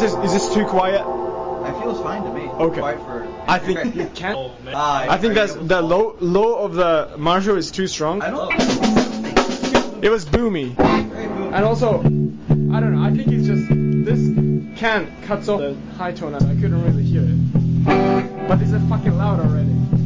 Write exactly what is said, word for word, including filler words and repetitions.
this is this too quiet? I feel it's fine to me. Okay. Quiet for. I think it can. Oh, man. Uh, I think that's the low low of the Marshall is too strong. I don't. It was boomy. And also, I don't know. I think it's just this can cuts off the high tone, and I couldn't really hear it. But it's a fucking loud already.